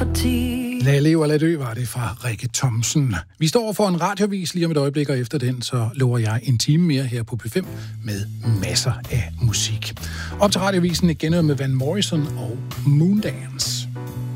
Lad leve og lad dø var det fra Rikke Thomsen. Vi står for en radiovis lige om et øjeblik, og efter den så lover jeg en time mere her på P5 med masser af musik. Op til radiovisen igen med Van Morrison og Moondance.